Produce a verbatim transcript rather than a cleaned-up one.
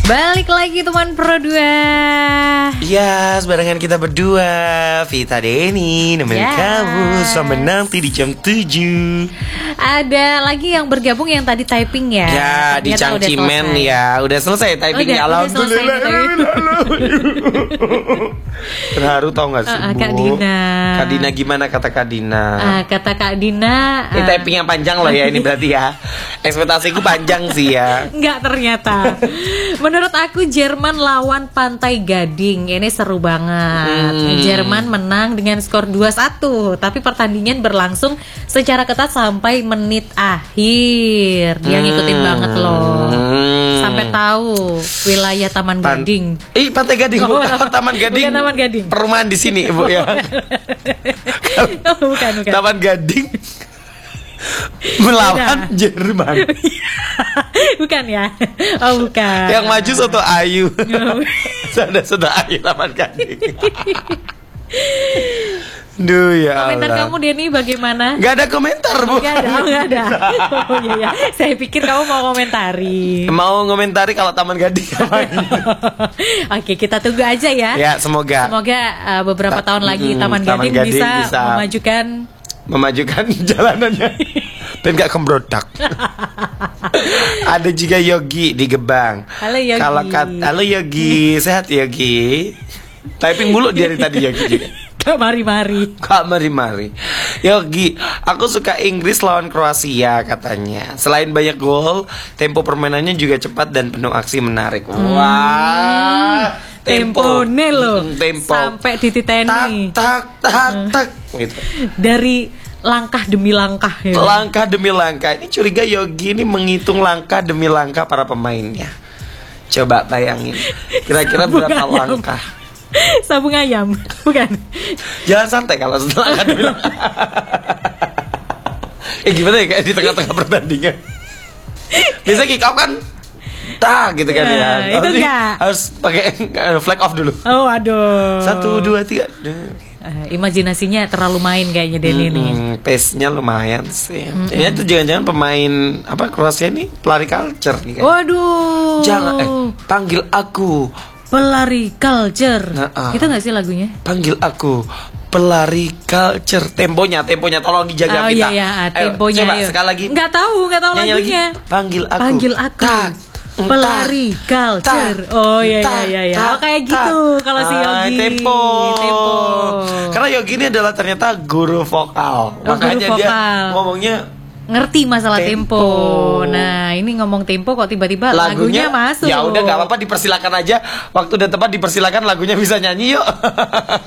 Balik lagi teman Pro dua. Iya, sebarengan kita berdua, Vita Denny nemenin Yes. kamu sampai nanti di jam tujuh. Ada lagi yang bergabung yang tadi typing ya. Ya, di Ternyata udah Cangcimen selesai. ya, udah selesai typingnya. Udah, udah selesai Alhamdulillah. Terharu tau gak sih, Ah, ah, Bu? Kak Dina. Kak Dina gimana kata Kak Dina? Ah, kata Kak Dina. Ini ah, typing yang panjang loh ya ini berarti ya. Ekspektasiku panjang sih ya. Enggak ternyata. Menurut aku Jerman lawan Pantai Gading ini seru banget. Hmm. Jerman menang dengan skor dua satu, tapi pertandingan berlangsung secara ketat sampai menit akhir. Dia ngikutin Hmm. banget loh. Hmm. Sampai tahu wilayah Taman Pan- Gading. Ih, Pantai Gading, Oh, bukan bukan- Taman Gading. bukan Taman Gading. Perumahan di sini, Ibu ya. Oh, bukan, bukan. Taman Gading melawan Jerman. Bukan ya? Oh, bukan. Yang maju Soto Ayu. Ada Soto Ayu Taman Gading. Duh ya Komentar Allah. kamu Denny bagaimana? Gak ada komentar, Bu. Gak ada, oh, gak ada. Oh iya, iya. Saya pikir kamu mau komentari. Mau ngomentari kalau Taman Gading ngapain? Oke, kita tunggu aja ya. Ya, semoga Semoga uh, beberapa Ta- tahun lagi mm, Taman Taman Gading, Gading bisa, bisa memajukan. memajukan jalanannya dan gak kembrodak. Ada juga Yogi di Gebang. Halo, Yogi. Kalau kat, halo Yogi, sehat Yogi. Typing mulu dari tadi Yogi juga. Kak mari-mari. Kak mari-mari. Yogi, aku suka Inggris lawan Kroasia katanya. Selain banyak gol, tempo permainannya juga cepat dan penuh aksi menarik. Wah, Tempone loh. Mm, tempo. Sampai dititeni. Tak tak tak tak gitu. Dari langkah demi langkah ya. Langkah demi langkah. Ini curiga Yogi ini menghitung langkah demi langkah para pemainnya. Coba bayangin, kira-kira berapa Sabung ayam. langkah? Sabung ayam, bukan? Jangan santai kalau setelah langkah demi langkah. Eh gimana ya kayak di tengah-tengah pertandingan. Biasa kick off kan, tak gitu kan Ya, ya. itu Harus- enggak. Harus pakai uh, flag off dulu. Oh aduh. Satu dua tiga. Eh, imajinasinya terlalu main kayaknya Denny nih. Hmm, pace-nya lumayan sih. Ini tuh jangan-jangan pemain apa Kroasia ini pelari culture nih kan. Waduh. Jangan eh panggil aku, Pelari culture. Nah, ah. Itu nggak sih lagunya? panggil aku pelari culture. Temponya, temponya tolong dijaga Oh kita. iya ya, Ayo, temponya. coba ayo. sekali lagi. Nggak tahu, nggak tahu Nyanyi lagunya. lagi. Panggil aku. Panggil aku. Tak, Pelari tak, culture. tak, Oh iya tak, iya iya. tak, Oh kayak tak. gitu kalau si Ah, Yogi. tempo. Tempo. Karena Yogi ini adalah ternyata guru vokal. Oh, Makanya guru dia vokal. ngomongnya Ngerti masalah tempo. Tempo. Nah, ini ngomong tempo kok tiba-tiba lagunya, lagunya masuk. Ya udah nggak apa-apa, dipersilakan aja. Waktu udah tepat dipersilakan, lagunya bisa nyanyi yuk.